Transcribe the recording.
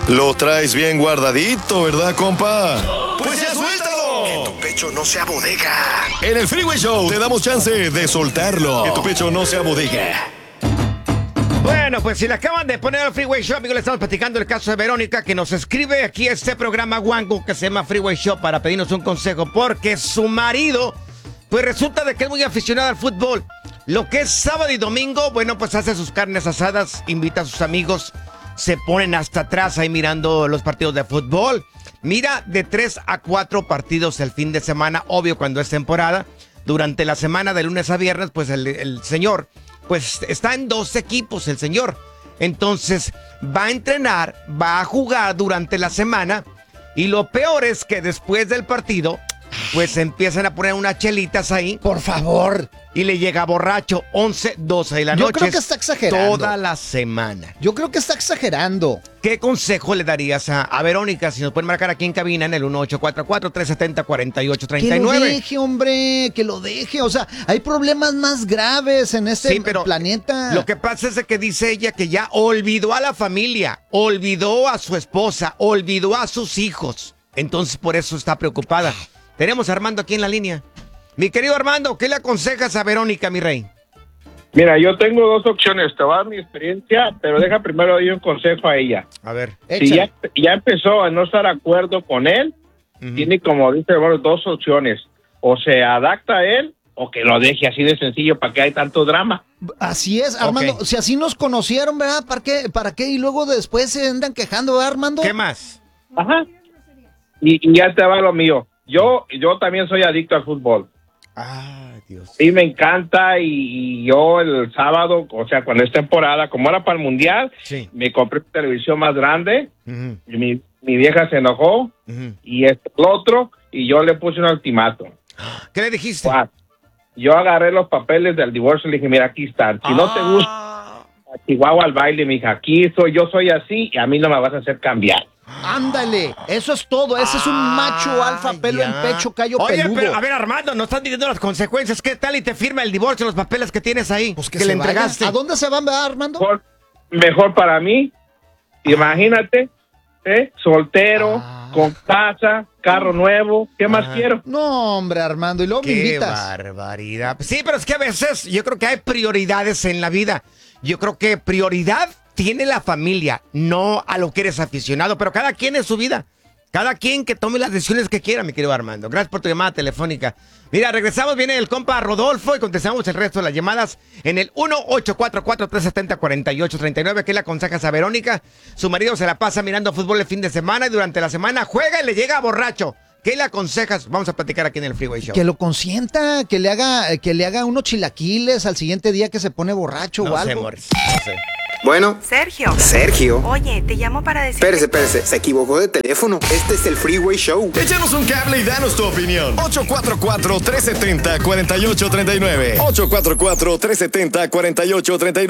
Lo traes bien guardadito, ¿verdad, compa? ¡Pues ya suéltalo! Que tu pecho no sea bodega. En el Freeway Show te damos chance de soltarlo. Que tu pecho no sea bodega. Bueno, pues si le acaban de poner al Freeway Show, amigos, le estamos platicando el caso de Verónica, que nos escribe aquí este programa Wango que se llama Freeway Show para pedirnos un consejo, porque su marido, pues resulta de que es muy aficionado al fútbol. Lo que es sábado y domingo, bueno, pues hace sus carnes asadas, invita a sus amigos, se ponen hasta atrás ahí mirando los partidos de fútbol. Mira de 3 a 4 partidos el fin de semana, obvio cuando es temporada. Durante la semana de lunes a viernes, pues el señor, pues está en 2 equipos el señor. Entonces va a entrenar, va a jugar durante la semana. Y lo peor es que después del partido, pues empiezan a poner unas chelitas ahí. Por favor. Y le llega borracho 11, 12 de la noche. Yo creo que está exagerando. Toda la semana. Yo creo que está exagerando. ¿Qué consejo le darías a Verónica? Si nos pueden marcar aquí en cabina en el 1844-370-4839. Que lo deje, hombre, que lo deje. O sea, hay problemas más graves en este planeta. Lo que pasa es de que dice ella que ya olvidó a la familia, olvidó a su esposa, olvidó a sus hijos. Entonces por eso está preocupada. Tenemos a Armando aquí en la línea. Mi querido Armando, ¿qué le aconsejas a Verónica, mi rey? Mira, yo tengo 2 opciones. Te voy a dar mi experiencia, pero deja primero dar un consejo a ella. A ver. Si ya empezó a no estar de acuerdo con él, tiene, como dice, 2 opciones. O se adapta a él, o que lo deje así de sencillo. ¿Para qué hay tanto drama? Así es, Armando. Okay. Si así nos conocieron, ¿verdad? ¿Para qué? Y luego después se andan quejando, ¿verdad, Armando? ¿Qué más? Ajá. Y ya te va lo mío. Yo también soy adicto al fútbol. Dios. Sí, me encanta y yo el sábado, o sea, cuando es temporada, como era para el Mundial, me compré una televisión más grande, y mi vieja se enojó, y el otro, y yo le puse un ultimátum. ¿Qué le dijiste? Yo agarré los papeles del divorcio y le dije, mira, aquí están. Si no te gusta, a Chihuahua al baile, mi hija, yo soy así y a mí no me vas a hacer cambiar. Ándale, eso es todo. Ese es un macho alfa, pelo en pecho, callo peludo. Oye, pero a ver, Armando, no estás diciendo las consecuencias. ¿Qué tal y te firma el divorcio, los papeles que tienes ahí? Pues que le entregaste. ¿A dónde se van, Armando? Mejor para mí. Imagínate, soltero, con casa, carro nuevo. ¿Qué más quiero? No, hombre, Armando, y luego me invitas. ¡Qué barbaridad! Sí, pero es que a veces yo creo que hay prioridades en la vida. Yo creo que prioridad tiene la familia, no a lo que eres aficionado, pero cada quien en su vida. Cada quien que tome las decisiones que quiera, mi querido Armando. Gracias por tu llamada telefónica. Mira, regresamos, viene el compa Rodolfo y contestamos el resto de las llamadas en el 1844-370-4839. ¿Qué le aconsejas a Verónica? Su marido se la pasa mirando fútbol el fin de semana y durante la semana juega y le llega borracho. ¿Qué le aconsejas? Vamos a platicar aquí en el Freeway Show. Que lo consienta, que le haga unos chilaquiles al siguiente día que se pone borracho o algo. Morris, no sé. Bueno. Sergio. Oye, te llamo para decir... Espérese. Se equivocó de teléfono. Este es el Freeway Show. Échanos un cable y danos tu opinión. 844-370-4839. 844-370-4839.